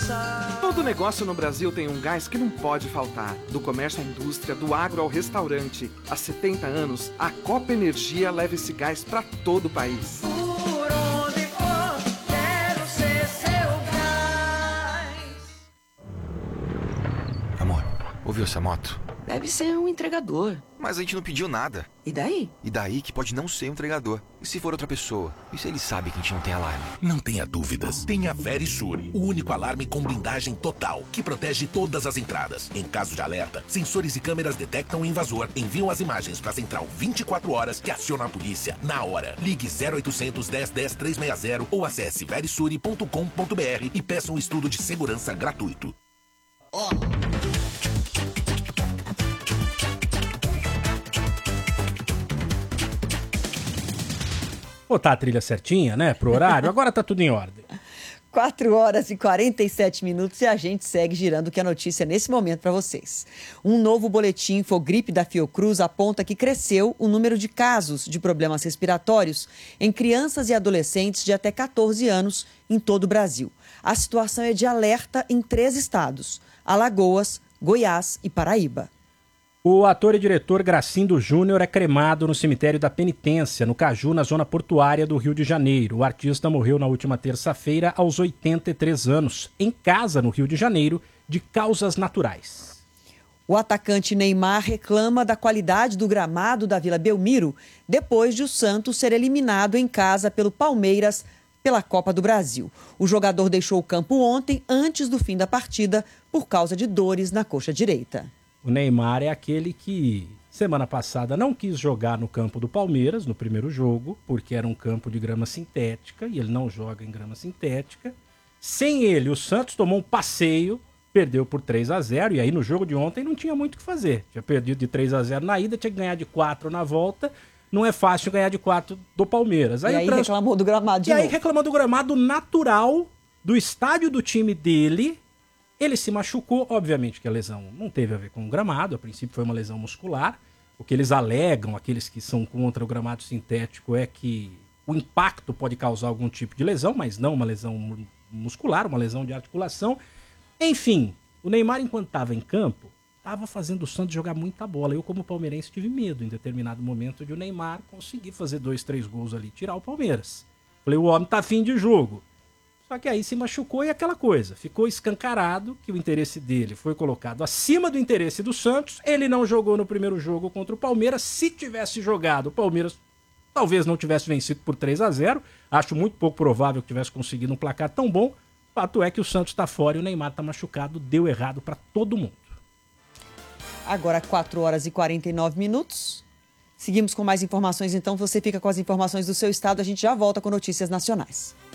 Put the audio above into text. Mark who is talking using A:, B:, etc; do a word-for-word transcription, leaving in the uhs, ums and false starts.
A: Todo negócio no Brasil tem um gás que não pode faltar. Do comércio à indústria, do agro ao restaurante. Há setenta anos, a Copa Energia leva esse gás para todo o país.
B: Por onde for, quero ser seu gás.
C: Amor, ouviu essa moto?
D: Deve ser um entregador.
C: Mas a gente não pediu nada.
D: E daí?
C: E daí que pode não ser um entregador. E se for outra pessoa? E se ele sabe que a gente não tem alarme?
E: Não tenha dúvidas. Tenha Verisure, o único alarme com blindagem total, que protege todas as entradas. Em caso de alerta, sensores e câmeras detectam o invasor, enviam as imagens para a central vinte e quatro horas, que aciona a polícia na hora. Ligue zero oitocentos, dez, dez, trezentos e sessenta ou acesse verisure ponto com ponto br e peça um estudo de segurança gratuito.
B: Ó.
F: Botar a trilha certinha, né, pro horário. Agora tá tudo em ordem.
G: quatro horas e quarenta e sete minutos e a gente segue girando o que é notícia nesse momento para vocês. Um novo boletim Infogripe da Fiocruz aponta que cresceu o número de casos de problemas respiratórios em crianças e adolescentes de até catorze anos em todo o Brasil. A situação é de alerta em três estados: Alagoas, Goiás e Paraíba.
F: O ator e diretor Gracindo Júnior é cremado no cemitério da Penitência, no Caju, na zona portuária do Rio de Janeiro. O artista morreu na última terça-feira, aos oitenta e três anos, em casa no Rio de Janeiro, de causas naturais.
G: O atacante Neymar reclama da qualidade do gramado da Vila Belmiro, depois de o Santos ser eliminado em casa pelo Palmeiras pela Copa do Brasil. O jogador deixou o campo ontem, antes do fim da partida, por causa de dores na coxa direita.
F: O Neymar é aquele que, semana passada, não quis jogar no campo do Palmeiras, no primeiro jogo, porque era um campo de grama sintética, e ele não joga em grama sintética. Sem ele, o Santos tomou um passeio, perdeu por três a zero, e aí no jogo de ontem não tinha muito o que fazer. Tinha perdido de três a zero na ida, tinha que ganhar de quatro na volta. Não é fácil ganhar de quatro do Palmeiras. Aí
G: e aí
F: trans...
G: reclamou do gramado de
F: E
G: novo.
F: aí reclamou do gramado natural do estádio do time dele. Ele se machucou, obviamente que a lesão não teve a ver com o gramado, a princípio foi uma lesão muscular. O que eles alegam, aqueles que são contra o gramado sintético, é que o impacto pode causar algum tipo de lesão, mas não uma lesão muscular, uma lesão de articulação. Enfim, o Neymar, enquanto estava em campo, estava fazendo o Santos jogar muita bola. Eu, como palmeirense, tive medo em determinado momento de o Neymar conseguir fazer dois, três gols ali, tirar o Palmeiras. Falei, o homem tá afim de jogo. Só que aí se machucou e aquela coisa, ficou escancarado que o interesse dele foi colocado acima do interesse do Santos. Ele não jogou no primeiro jogo contra o Palmeiras. Se tivesse jogado, o Palmeiras talvez não tivesse vencido por três a zero. Acho muito pouco provável que tivesse conseguido um placar tão bom. Fato é que o Santos está fora e o Neymar está machucado. Deu errado para todo mundo.
G: Agora quatro horas e quarenta e nove minutos. Seguimos com mais informações, então você fica com as informações do seu estado. A gente já volta com notícias nacionais.